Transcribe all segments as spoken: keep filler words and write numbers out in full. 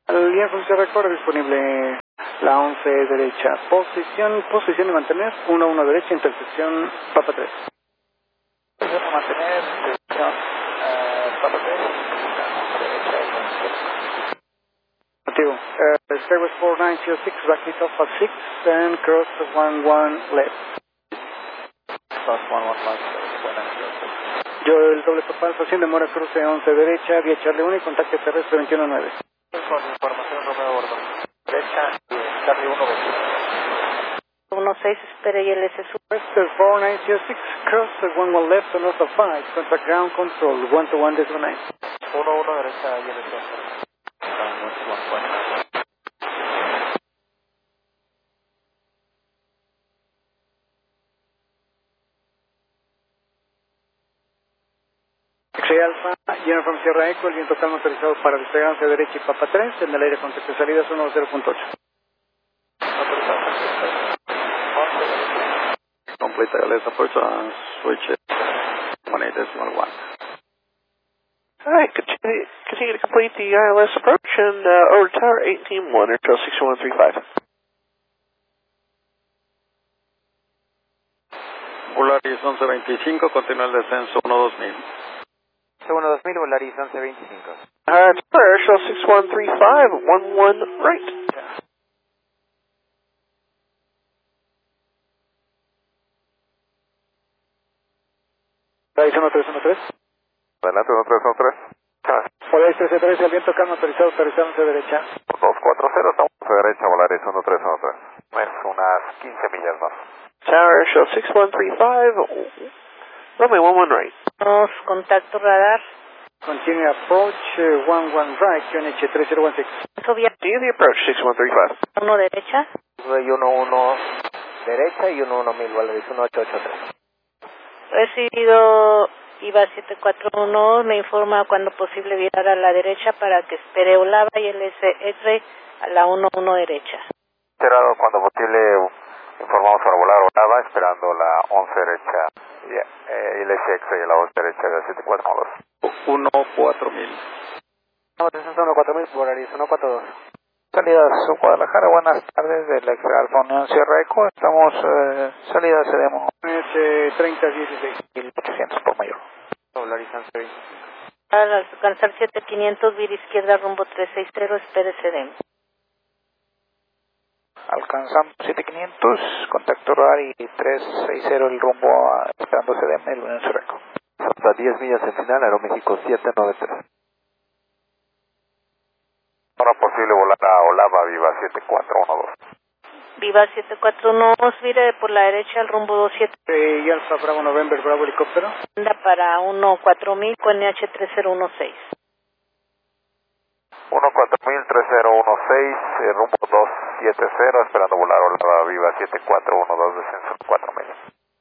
El Uniform Sierra Echo disponible la once derecha. Posición, posición de mantener, uno uno derecha, intersección Papa tres. Posición de mantener, intersección uh, Papa tres, derecha. Motivo. Uh, Skywest four nine zero six, back Alpha six, and cross one one left. Cross one one left, one nine zero six. Yo el doble Papa Alfa sin demora, cruce once derecha, vía Charlie uno y contacto terrestre veintiuno nueve. Con información Romeo Bordo. Derecha, Charlie uno veintiuno. uno seis, espere y el S S U. Western four nine zero six, cross one one left on Alpha five, contact ground control, one to one decimal nine. uno uno derecha y el S S U. X-Ray Alpha, Uniform Sierra Echo, el viento calmo autorizado para despegar hacia derecha y Papa tres, en el aire contacto de salida son cero punto ocho. Complete L S approach on switch one eight decimal one. Alright, continue, continue to complete the I L S approach and uh, over tower eighteen one, Airtel six one three five. Volaris once veinticinco, continúa el descenso uno dos mil. uno dos mil, Volaris once veinticinco. Alright, Airtel six one three five, one one right. Volaris uno tres uno tres. Adelante, uno tres uno tres. Volaris trece trece, el viento calmo autorizado para hacia derecha. dos cuatro cero, estamos a derecha, Volaris uno tres uno tres. Es unas quince millas más. Tower Airtel six one three five, runway one one right. Nos contacto radar. Continue approach uh, one one right, Q N H three zero one six. Subía Do the approach six one three five. uno derecha. uno uno derecha y uno uno mil, Volaris uno ocho ocho tres. Recibido I V A siete cuatro uno, me informa cuando posible virar a la derecha para que espere Olava y el S X a la uno uno derecha. Cerrado cuando posible, informamos para volar Olava, esperando la once derecha y eh, el S X y la once derecha de siete cuatro dos. uno cuatro mil. No, descenso uno cuatro mil, Volaris uno cuatro dos. Salidas Guadalajara, buenas tardes del X-Ray Alpha Unión Sierra Echo, estamos eh, salida Cedemo Es treinta dieciséis. mil ochocientos por mayor. Volaris once veinticinco. Al alcanzar siete quinientos, vira izquierda rumbo trescientos sesenta, espere C D M. Alcanzamos siete quinientos, contacto radar y trescientos sesenta el rumbo a, esperando C D M, el Unión Sierra Echo. Hasta diez millas en final, Aeroméxico siete nueve tres. Ahora posible volar a Olava, Viva siete cuatro uno dos. Viva siete cuatro uno, vire por la derecha al rumbo veintisiete. Eh, y Alfa Bravo November, Bravo helicóptero. Anda para uno cuatro mil con N H tres cero uno seis. uno cuatro mil, tres cero uno seis, eh, rumbo dos siete cero, esperando volar Olava, Viva siete cuatro uno dos, descenso cuatro mil.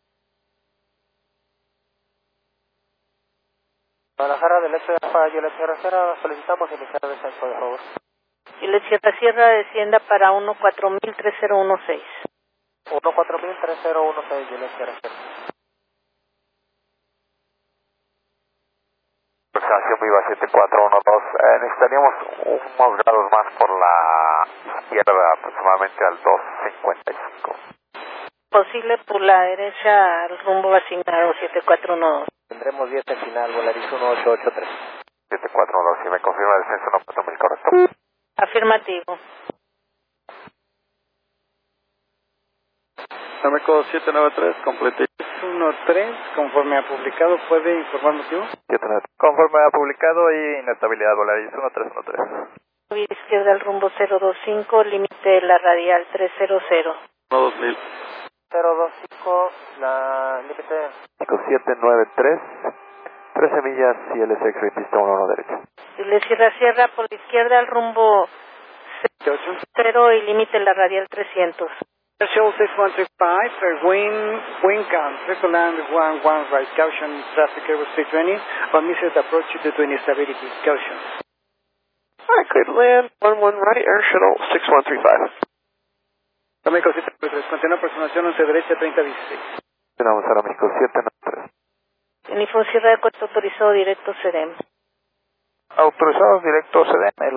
Guadalajara del Este de Alfa, yo le Sierra Sierra, solicitamos iniciar el descenso, por favor. Y le Sierra Sierra descienda para uno cuatro mil, tres cero uno seis. uno cuatro mil, tres cero uno seis, yo le Sierra Sierra. Estación Viva siete cuatro uno dos, eh, necesitaríamos unos grados más por la izquierda, aproximadamente al dos cincuenta y cinco. Posible por la derecha al rumbo asignado siete cuatro uno dos. Tendremos diez en final, Volaris uno ocho ocho tres. siete cuatro uno dos, si me confirma el descenso uno cuatro mil, correcto. Afirmativo. Aeroméxico siete nueve tres, complete uno tres, conforme ha publicado, ¿puede informar motivo? siete nueve tres. Conforme ha publicado, hay inestabilidad, Volaris uno tres uno tres. Vira izquierda al rumbo cero dos cinco, límite de la radial trescientos. uno dos mil. cero dos cinco, la límite. siete nueve tres, trece millas y el S X pista uno uno derecha. Y le Sierra Sierra por la izquierda al rumbo cero y límite la radial trescientos. Show six one three five, for wind, wind count, triple land one one right, caution, traffic airbus three twenty, but misses approach due to instability, caution. Alright, clear to land, one one right, Air Shuttle six one three five. Aeroméxico siete nueve tres, continúa aproximación once derecha, treinta dieciséis. Tenemos Aeroméxico siete nueve tres. Uniform Sierra de Costa autorizado directo C D M. Autorizados directos C D M,